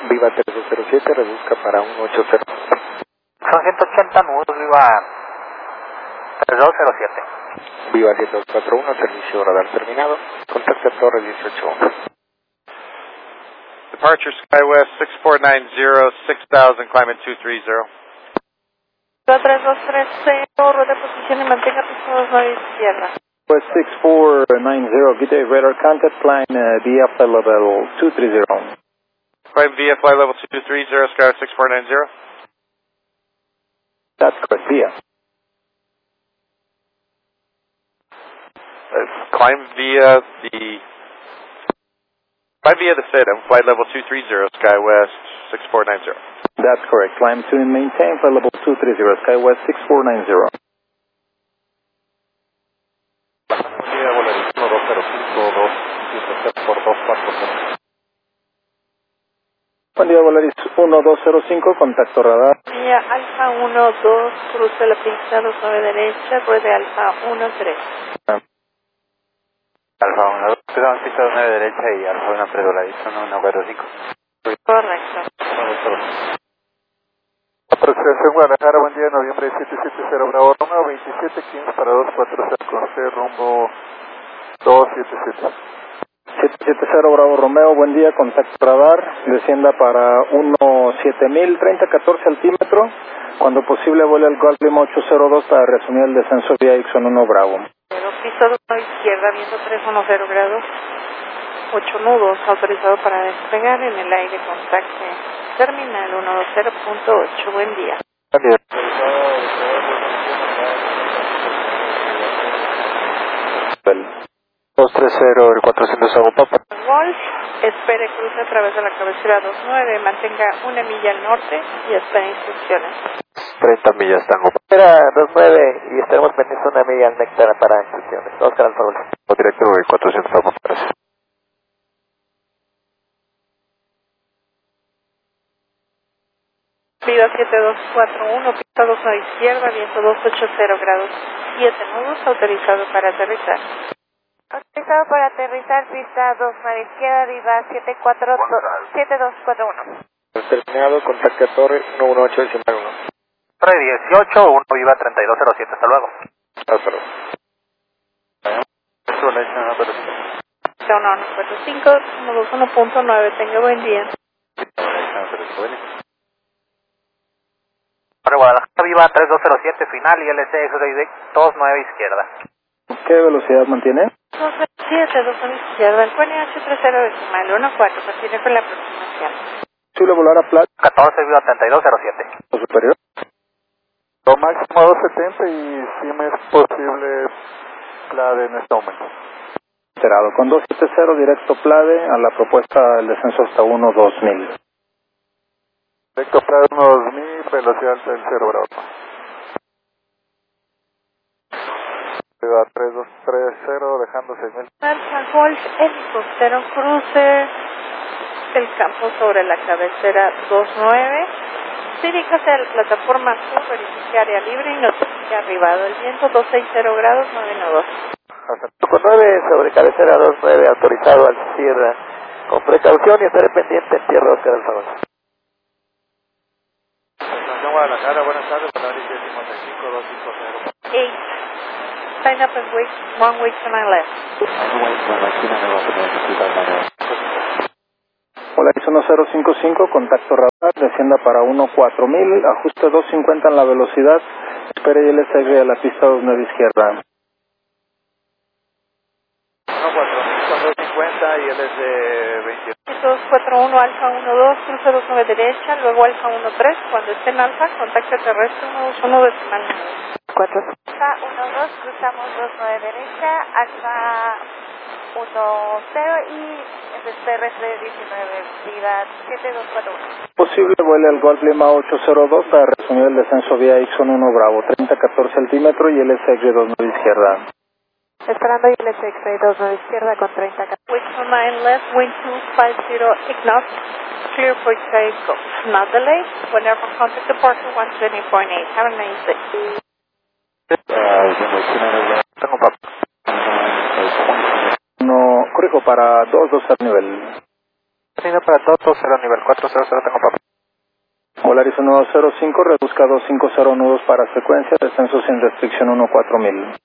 Viva 3207, reduzca para 180. Son 180 nudos, Viva 3207. Viva 7241, servicio radar terminado. Contacte a Torre 181. Departure SkyWest 6490, 6000, climate 230. 3230, rueda posición y mantenga pisados 9 izquierda. West 6490, good day, radar contact, climb via flight level 230. Climb via flight level 230, SkyWest 6490. That's correct, via. Climb via the FIDM, flight level 230, SkyWest 6490. That's correct, climb to and maintain flight level 230, SkyWest 6490. Buen día, Volaris 1205, contacto radar. Vía Alfa 12, cruce la pista 29 derecha, ruede Alfa 13. Alfa 12, cruzamos pista 29 derecha y Alfa 13, Volaris 145. Correcto. Aproximación Guadalajara, buen día, noviembre 770, Bravo Romeo, 2715 para 240 con C, rumbo 277. 770 Bravo Romeo, buen día, contacto radar, descienda para 17000, 3014 altímetro, cuando posible vuele al Golf Lima 802 para resumir el descenso vía Ixon 1 Bravo. Pista 2 izquierda, viento 310 grados, 8 nudos, autorizado para despegar en el aire, contacte terminal 120.8, buen día. 230, el 400 Agua Papa. Wolf, espere cruce a través de la cabecera 29, mantenga 1 milla al norte y espere instrucciones. 30 millas Tango. Era 29 y estaremos pendientes 1 milla al Néctar para instrucciones. Oscar Alfa Golf. Directo el 400 Agua Papa. Viva 7241, pista 2 a izquierda, viento 280 grados, 7 nudos, autorizado para aterrizar. Autorizado para aterrizar, pista 2 a la izquierda, Viva 7241. Terminado, contacte a Torre 118 1. Torre 18, 1 Viva 3207, hasta luego. Hasta luego. 145, 121.9, tenga buen día. Torre Guadalajara, Viva 3207, final y LC 29 izquierda. ¿Qué velocidad mantiene? 227, 2 a la izquierda, el QNH 30 decimal, 14, continúe con la aproximación. ¿Posible volar a Plata? 14 Viva 3207. ¿O superior? Lo máximo 270 y si me es posible Plade en este momento. Enterado, con 270 directo Plade a la propuesta del descenso hasta 12000. Directo Plade 2000, velocidad del 0 Bravo. Viva 3230, dejando 6000. Alfa Golf, helicóptero, cruce el campo sobre la cabecera 29. Diríjase a la plataforma sur, verifique área libre y notifique arribado. El viento 260 grados, 9 nudos. 9 sobre cabecera 29, autorizado al cierre. Con precaución y estaré pendiente en tierra Oscar Alfa Golf. Estación Guadalajara, buenas tardes, Volaris 55 250. 8. Sign up and wait, 1 way to my left. Volaris 1055, contacto radar, descienda para 14000, ajuste 250 en la velocidad, espere y LSG a la pista 29 izquierda. 14000 con 250 y él es de 28. 241 Alfa 12, cruce 29 derecha, luego Alfa 13. Cuando esté en Alfa, contacte terrestre 121 decimal. 4. Alfa 12, cruzamos 29 derecha, Alfa 10 y terrestre 19, Viva 7241. Posible vuele al Golf Lima 802 para resumir el descenso vía Ixon 1 Bravo, 3014 altímetro y LSG 29 izquierda. Esperando LSX 29 izquierda con 30. Wait for 9 left, wind 250 equinox, clear for takeoff. Not delayed, whenever contact departure 120.8. Have a nice day. Tengo papá. No, corrijo para 22 al nivel. definido para Toto 0, nivel 400, tengo papel. Volaris 105, reduzca 250 nudos para secuencia, descenso sin restricción 14000.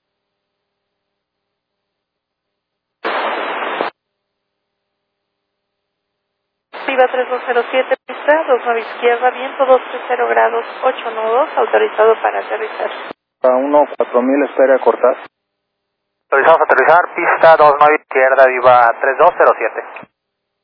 Viva 3207, pista 29 izquierda, viento 230 grados, 8 nudos, autorizado para aterrizar. A 14000, espere a cortar. Autorizamos a aterrizar, pista 29 izquierda, viva 3207.